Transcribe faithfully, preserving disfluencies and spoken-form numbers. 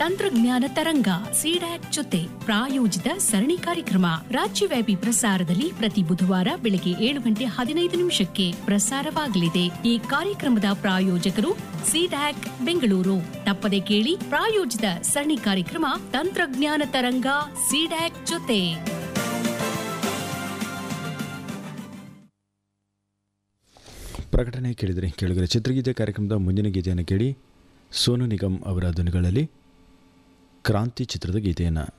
ತಂತ್ರಜ್ಞಾನ ತರಂಗ ಸಿಡ್ಯಾಕ್ ಜೊತೆ ಪ್ರಾಯೋಜಿತ ಸರಣಿ ಕಾರ್ಯಕ್ರಮ ರಾಜ್ಯವ್ಯಾಪಿ ಪ್ರಸಾರದಲ್ಲಿ ಪ್ರತಿ ಬುಧವಾರ ಬೆಳಗ್ಗೆ ಏಳು ಗಂಟೆ ಹದಿನೈದು ನಿಮಿಷಕ್ಕೆ ಪ್ರಸಾರವಾಗಲಿದೆ. ಈ ಕಾರ್ಯಕ್ರಮದ ಪ್ರಾಯೋಜಕರು ಸಿಡ್ಯಾಕ್ ಬೆಂಗಳೂರು. ತಪ್ಪದೆ ಕೇಳಿ ಪ್ರಾಯೋಜಿತ ಸರಣಿ ಕಾರ್ಯಕ್ರಮ ತಂತ್ರಜ್ಞಾನ ತರಂಗ ಸಿಡ್ಯಾಕ್ ಜೊತೆ. ಪ್ರಕಟಣೆ ಕೇಳಿದರೆ ಕೇಳಿದರೆ ಚಿತ್ರಗೀತೆ ಕಾರ್ಯಕ್ರಮದ ಮುಂದಿನ ಗೀತೆಯನ್ನು ಕೇಳಿ. ಸೋನು ನಿಗಮ್ ಅವರ ಧ್ವನಿಗಳಲ್ಲಿ ಕ್ರಾಂತಿ ಚಿತ್ರದ ಗೀತೆಯನ್ನು